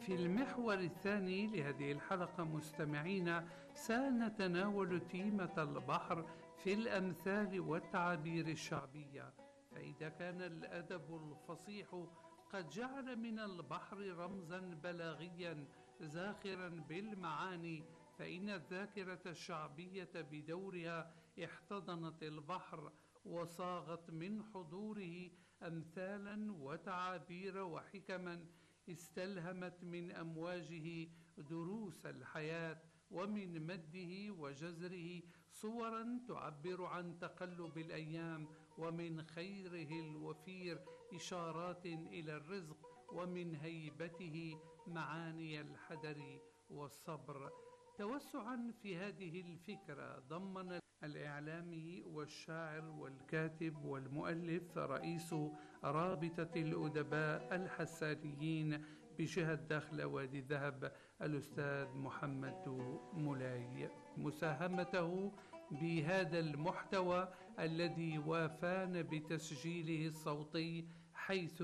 في المحور الثاني لهذه الحلقة مستمعينا سنتناول تيمة البحر في الأمثال والتعابير الشعبية. فإذا كان الأدب الفصيح قد جعل من البحر رمزا بلاغيا زاخرا بالمعاني، فإن الذاكرة الشعبية بدورها احتضنت البحر وصاغت من حضوره أمثالا وتعابير وحكما استلهمت من أمواجه دروس الحياة، ومن مده وجزره صورا تعبر عن تقلب الأيام، ومن خيره الوفير إشارات إلى الرزق، ومن هيبته معاني الحذر والصبر. توسعا في هذه الفكرة ضمن الإعلامي والشاعر والكاتب والمؤلف رئيس رابطة الأدباء الحسانيين بجهة داخل وادي الذهب الأستاذ محمد مولاي مساهمته بهذا المحتوى الذي وافانا بتسجيله الصوتي، حيث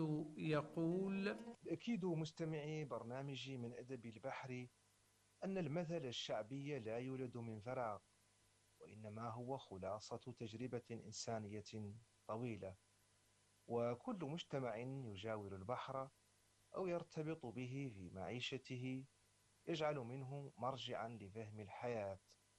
يقول: بالتأكيد مستمعي برنامج من أدب البحر أن المثل الشعبي لا يولد من فراغ، وإنما هو خلاصة تجربة إنسانية طويلة. وكل مجتمع يجاور البحر أو يرتبط به في معيشته يجعل منه مرجعا لفهم الحياة.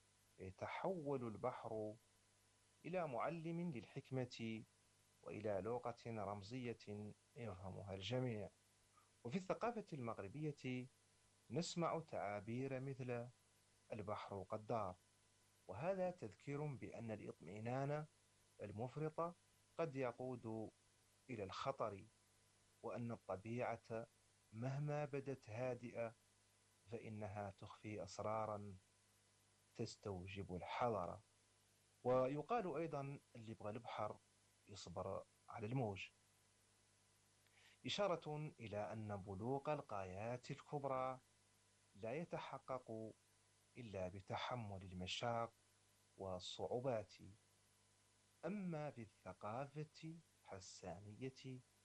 يتحول البحر إلى معلم للحكمة وإلى لغة رمزية يفهمها الجميع. وفي الثقافة المغربية نسمع تعابير مثل البحر غدار، وهذا تذكير بأن الإطمئنان المفرط قد يقود إلى الخطر، وأن الطبيعة مهما بدت هادئة فإنها تخفي أسرارا تستوجب الحذر. ويقال أيضا اللي يبغى البحر يصبر على الموج، إشارة إلى أن بلوغ الغايات الكبرى لا يتحقق إلا بتحمل المشاق والصعوبات. أما في الثقافة الحسانية